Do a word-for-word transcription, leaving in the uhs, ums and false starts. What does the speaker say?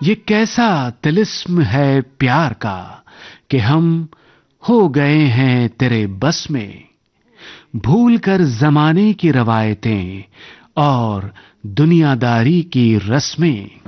ये कैसा तिलिस्म है प्यार का कि हम हो गए हैं तेरे बस में, भूल कर जमाने की रवायतें और दुनियादारी की रस्में।